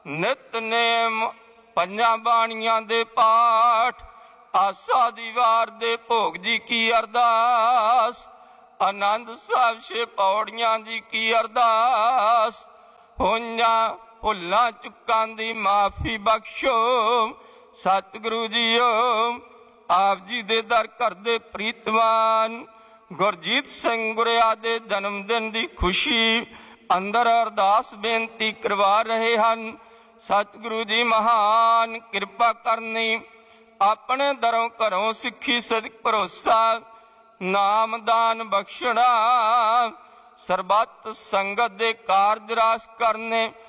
ਨਿਤਨੇਮ ਪੰਜਾਂ ਬਾਣੀਆਂ ਦੇ ਪਾਠ, ਆਸਾ ਦੀ ਵਾਰ ਦੇ ਭੋਗ ਜੀ ਕੀ ਅਰਦਾਸ, ਆਨੰਦ ਸਾਹਿਬ ਛੇ ਪੌੜੀਆਂ ਜੀ ਕੀ ਅਰਦਾਸ। ਹੋਈਆਂ ਭੁੱਲਾਂ ਚੁੱਕਾਂ ਦੀ ਮਾਫੀ ਬਖਸ਼ੋ, ਸਤਿਗੁਰੂ ਜੀਓ ਆਪ ਜੀ ਦੇ ਦਰ ਕਰਦੇ ਪ੍ਰੀਤਵਾਨ ਗੁਰਜੀਤ ਸਿੰਘ ਗੁਰਿਆ ਦੇ ਜਨਮ ਦਿਨ ਦੀ ਖੁਸ਼ੀ ਅੰਦਰ ਅਰਦਾਸ ਬੇਨਤੀ ਕਰਵਾ ਰਹੇ ਹਨ। ਸਤਿਗੁਰੂ ਜੀ ਮਹਾਨ ਕਿਰਪਾ ਕਰਨੀ, ਆਪਣੇ ਦਰੋਂ ਘਰੋਂ ਸਿੱਖੀ ਸਦਕ ਭਰੋਸਾ, ਨਾਮਦਾਨ ਬਖਸ਼ਣਾ, ਸਰਬੱਤ ਸੰਗਤ ਦੇ ਕਾਰਜ ਰਾਸ ਕਰਨੇ,